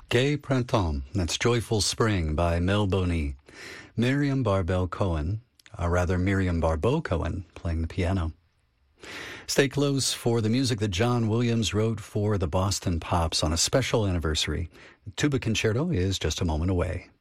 Gai Printemps, that's Joyful Spring by Mel Boney. Miriam Barbell Cohen, Miriam Barbeau Cohen, playing the piano. Stay close for the music that John Williams wrote for the Boston Pops on a special anniversary. Tuba Concerto is just a moment away.